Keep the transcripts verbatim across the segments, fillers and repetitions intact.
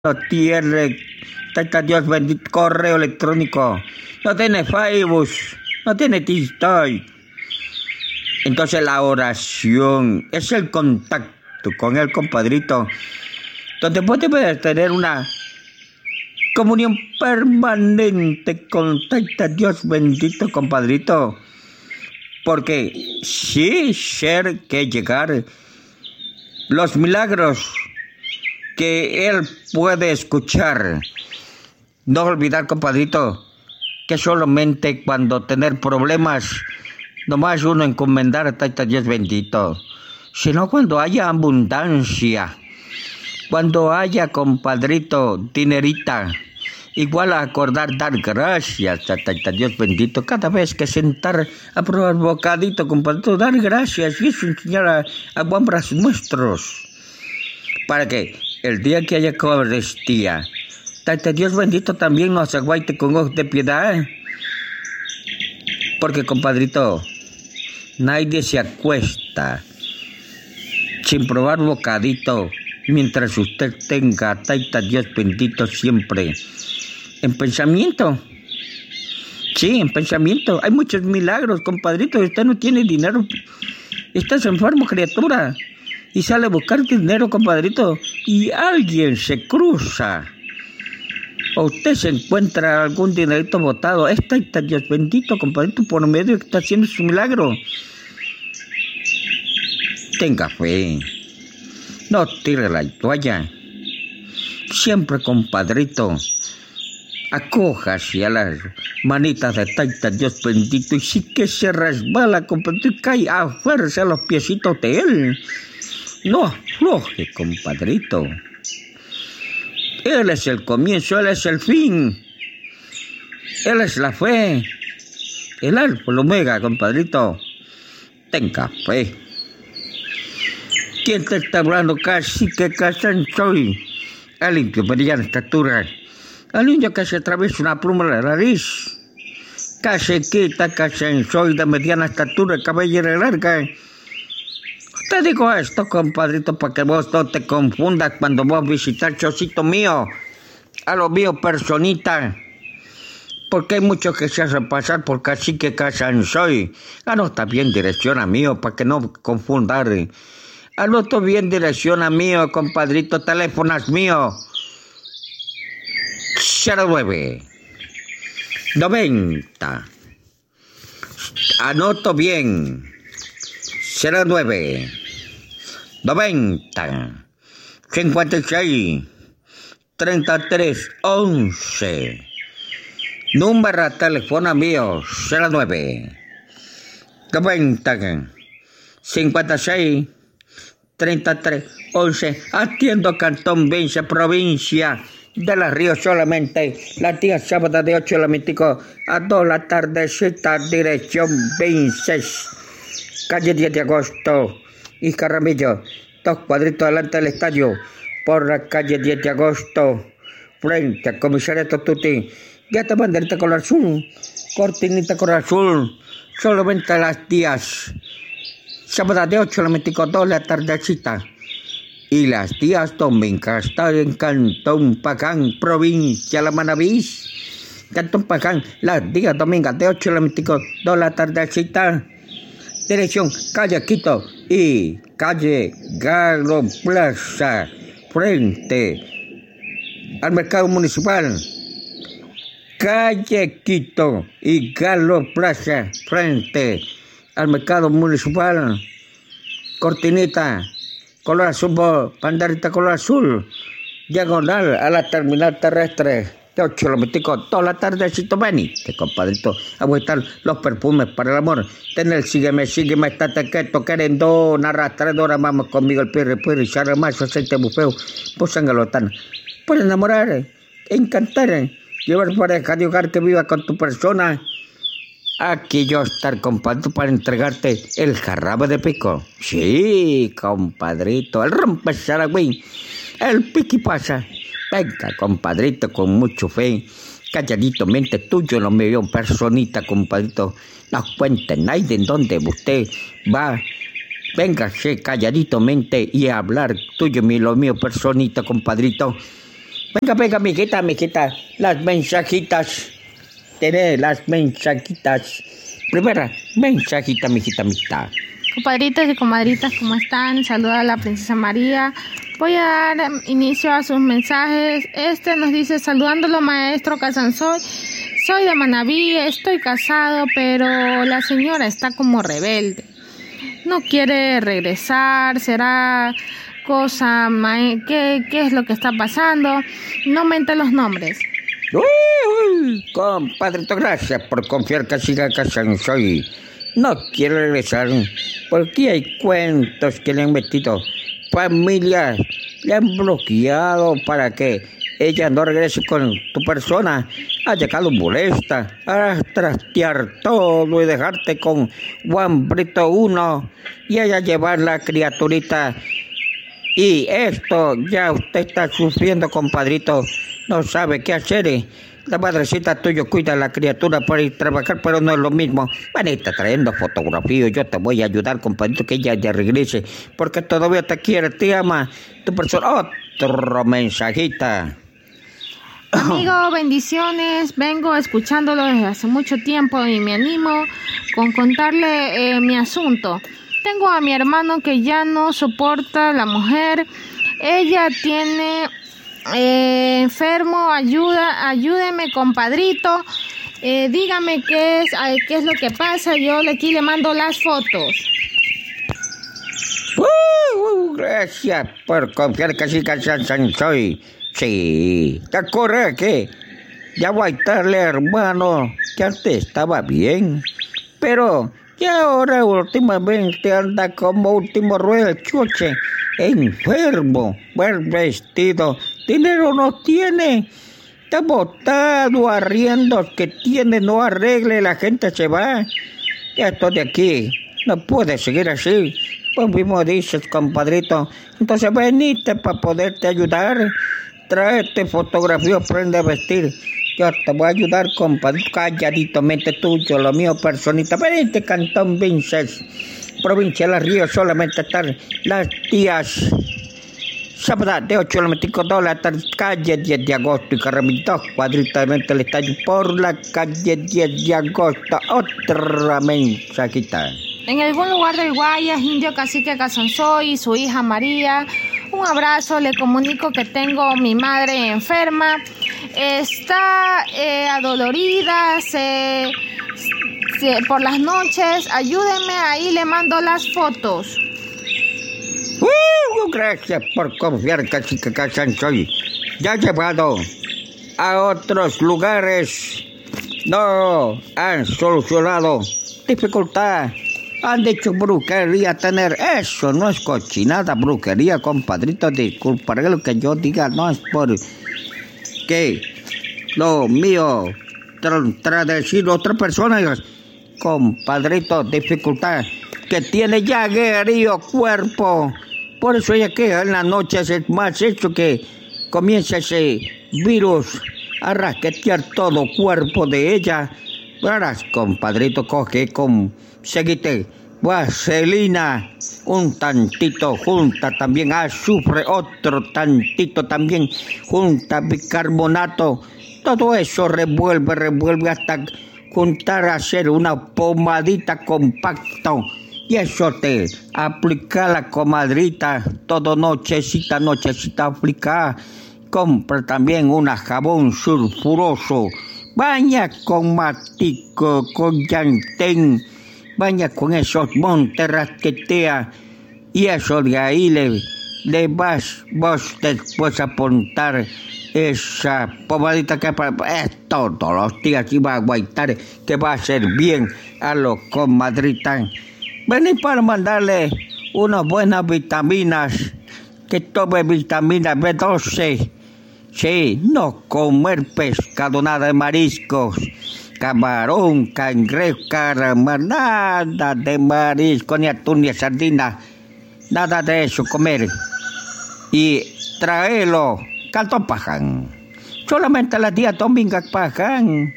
no tiene, tata Dios bendito, correo electrónico, no tiene Facebook, no tiene TikTok. Entonces la oración es el contacto con el compadrito, donde puede tener una comunión permanente con tata Dios bendito, compadrito. Porque sí ser que llegar los milagros que él puede escuchar. No olvidar, compadrito, que solamente cuando tener problemas, nomás uno encomendar a tata Dios bendito, sino cuando haya abundancia, cuando haya, compadrito, dinerita, igual a acordar dar gracias a tata Dios bendito, cada vez que sentar a probar bocadito, compadrito, dar gracias y eso enseñar a, a guambras nuestros, para que el día que haya Eucaristía, tata Dios bendito también nos aguaite con ojos de piedad, ¿eh? Porque, compadrito, nadie se acuesta sin probar bocadito mientras usted tenga a tata Dios bendito siempre en pensamiento. Sí, en pensamiento. Hay muchos milagros, compadrito. Usted no tiene dinero, estás enfermo, criatura, y sale a buscar dinero, compadrito, y alguien se cruza, o usted se encuentra algún dinerito botado. Es tata Dios bendito, compadrito, por medio que está haciendo su milagro. Tenga fe, no tire la toalla. Siempre, compadrito, acójase a las manitas de tata Dios bendito, y sí que se resbala, compadrito, y cae a fuerza a los piecitos de él. No afloje, compadrito. Él es el comienzo, Él es el fin. Él es la fe, el alfa, el omega, compadrito. Tenga fe. ¿Quién te está hablando? Casi que casan soy. Al limpio, mediana estatura. Al niño que se atraviesa una pluma en la nariz. Casi quita, casi soy de mediana estatura, cabellera larga. Te digo esto, compadrito, para que vos no te confundas cuando vos visitas chocito mío, a lo mío personita, porque hay muchos que se hacen pasar por cacique Casansoy. Anota bien dirección a mío, para que no confundar. Anota bien dirección a mío, compadrito, teléfonos mío. cero nueve noventa. Anoto bien. cero nueve noventa cincuenta y seis treinta y tres once. Número de teléfono mío cero nueve noventa cincuenta y seis treinta y tres once. Atiendo Cantón Vince, provincia de Los Ríos solamente. La tía sábado de ocho de la mítico a dos de la tardecita, dirección Vinces, calle diez de agosto y Carramillo, dos cuadritos delante del estadio, por la calle diez de agosto, frente al comisariato Tuti. Ya te banderita color azul, cortinita color azul, solamente las días sábado de ocho de la mítico, dos de la tardecita, y las días domingas están en Cantón Pacán, provincia de La Manavís. Cantón Pacán, las días domingas de ocho de la mítico, dos de la tardecita. Dirección calle Quito y calle Galo Plaza, frente al mercado municipal. Calle Quito y Galo Plaza, frente al mercado municipal. Cortinita color azul, banderita color azul, diagonal a la terminal terrestre. De ocho lo metico toda la tardecito, venite, compadrito, a buscar los perfumes para el amor. Tener, sígueme, sígueme, estate quieto, querendona, arrastradora, vamos conmigo el pirri, pirri, charre macho, aceite bufeo, pues sangalotana. Por enamorar, encantar, llevar pareja de hogar que viva con tu persona. Aquí yo estar, compadrito, para entregarte el jarabe de pico. Sí, compadrito, el rompesaragüey, el piqui pasa. Venga, compadrito, con mucho fe, calladito, mente tuyo, no me veo personita, compadrito, no cuenten nadie en dónde usted va. Véngase calladito mente y a hablar tuyo, mi lo mío, personita, compadrito. Venga, venga, mijita, mijita, las mensajitas. Tener las mensajitas. Primera, mensajita, mijita, mijita. Compadritos y comadritas, ¿cómo están? Saluda a la princesa María. Voy a dar inicio a sus mensajes. Este nos dice, saludándolo maestro Casanzoy. Soy de Manabí, estoy casado, pero la señora está como rebelde. No quiere regresar, será cosa, ¿qué, qué es lo que está pasando? No mente los nombres. Uy, compadrito, gracias por confiar que siga Casanzoy. No quiere regresar, porque hay cuentos que le han metido. Familias le han bloqueado para que ella no regrese con tu persona. Ha llegado molesta a trastear todo y dejarte con Juan Brito uno y ella llevar la criaturita. Y esto ya usted está sufriendo, compadrito. No sabe qué hacer. La madrecita tuya cuida a la criatura para ir a trabajar, pero no es lo mismo. Vanita trayendo fotografías, yo te voy a ayudar, compadrito, que ella ya regrese, porque todavía te quiere, te ama. Tu persona, otro mensajita. Amigo, bendiciones. Vengo escuchándolo desde hace mucho tiempo y me animo con contarle eh, mi asunto. Tengo a mi hermano que ya no soporta la mujer. Ella tiene eh, enfermo. Ayuda, ayúdeme, compadrito. Eh, dígame qué es, ay, qué es lo que pasa. Yo aquí le mando las fotos. Uh, uh, gracias por confiar que sí, Casanzoy. Sí, ¿te acuerdas que ya voy a estarle, hermano, que antes estaba bien, pero ya ahora últimamente anda como último ruedo de chuche, enfermo, mal vestido, dinero no tiene, está botado, arriendos que tiene, no arregle, la gente se va. Ya estoy de aquí, no puede seguir así. Pues mismo dices, compadrito, entonces venite para poderte ayudar. Tráete fotografía, aprende a vestir. Yo te voy a ayudar, compadre. Calladito, mente tuyo, lo mío, personita. Venite, Cantón Vinces, provincia de Los Ríos, solamente están las tías. Sábado de ocho kilómetros dólares, calle diez de agosto y Carramito, cuadrita de el estadio por la calle diez de agosto. Otra mensajita. En algún lugar del Guayas, indio cacique Casanzoy y su hija María. Un abrazo, le comunico que tengo mi madre enferma, está eh, adolorida, se, se, por las noches, ayúdenme, ahí le mando las fotos. Uh, gracias por confiar, cacique Casanzoy. Ya llevado a otros lugares, no han solucionado dificultad. Han dicho brujería tener, eso no es cochinada, brujería, compadrito, disculparé lo que yo diga, no es por que lo mío, tras decir otra persona, compadrito, dificultad, que tiene ya aguerrido cuerpo, por eso ella que en las noches es más hecho que comienza ese virus a rasquetear todo cuerpo de ella. Verás, compadrito, coge con... Seguite, vaselina, un tantito, junta también azufre, otro tantito también, junta bicarbonato, todo eso revuelve, revuelve hasta juntar a hacer una pomadita compacta, y eso te aplica la comadrita, todo nochecita, nochecita aplica, compra también una jabón sulfuroso, baña con matico, con llantén, baña con esos montes rasquetea y eso de ahí le, le vas vos después a apuntar esa pomadita que para, es todos los días iba a aguantar que va a hacer bien a los comadritas. Vení para mandarle unas buenas vitaminas, que tome vitamina B doce, sí, no comer pescado, nada de mariscos. Camarón, cangrejo, caramba, nada de marisco, ni atún, ni sardina, nada de eso comer. Y traerlo, Cantón Paján. Solamente las días domingos Paján,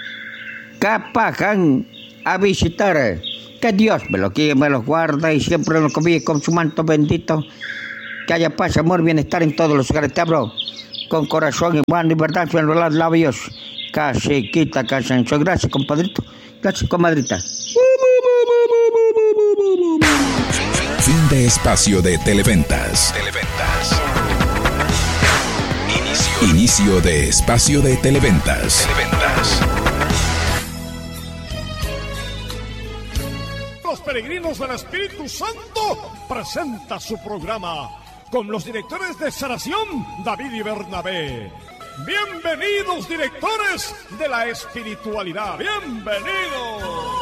Capaján, a visitar. Que Dios me lo quiere, me lo guarda y siempre lo cobije con su manto bendito. Que haya paz, amor, bienestar en todos los lugares. Te abro con corazón y mano y verdad en los labios. Casi quita, casi ancho. Gracias, compadrito. Gracias, comadrita. Fin de espacio de Televentas. Televentas. Inicio. Inicio de espacio de Televentas. Televentas. Los Peregrinos del Espíritu Santo presenta su programa con los directores de Sanación, David y Bernabé. Bienvenidos, directores de la espiritualidad. Bienvenidos.